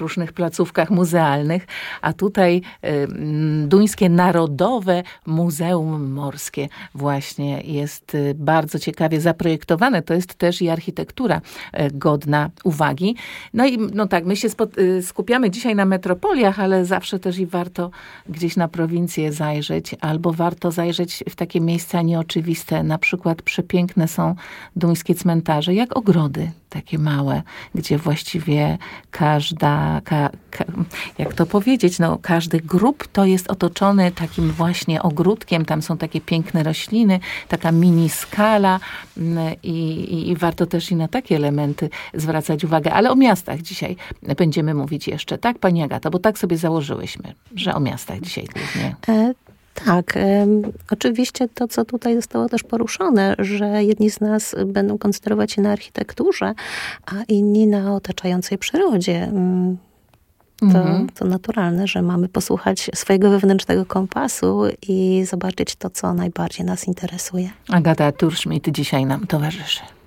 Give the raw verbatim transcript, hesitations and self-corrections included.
różnych placówkach muzealnych, a tutaj y, Duńskie Narodowe Muzeum Morskie właśnie jest y, bardzo ciekawie zaprojektowane. To jest też i architektura y, godna uwagi. No i no tak, my się spo- y, skupiamy dzisiaj na metropoliach, ale zawsze też i warto gdzieś na prowincję zajrzeć, albo warto zajrzeć w takie miejsca nieoczywiste. Na przykład przepiękne są duńskie cmentarze, jak ogrody takie małe, gdzie właściwie każda, ka, ka, jak to powiedzieć, no każdy grób to jest otoczony takim właśnie ogródkiem, tam są takie piękne rośliny, taka mini skala i, i, i warto też i na takie elementy zwracać uwagę. Ale o miastach dzisiaj będziemy mówić jeszcze, tak Pani Agato? Bo tak sobie założyłyśmy, że o miastach dzisiaj głównie. E- Tak, e, oczywiście to, co tutaj zostało też poruszone, że jedni z nas będą koncentrować się na architekturze, a inni na otaczającej przyrodzie. To, mhm. to naturalne, że mamy posłuchać swojego wewnętrznego kompasu i zobaczyć to, co najbardziej nas interesuje. Agata Thurschmidt dzisiaj nam towarzyszy.